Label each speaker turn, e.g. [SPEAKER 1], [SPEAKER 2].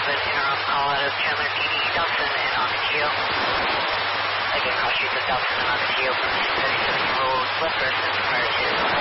[SPEAKER 1] an interim call out of Chandler PD, Dobson and Ocotillo. Again, call sheets of Dobson and Ocotillo from 37 Road, left person prior to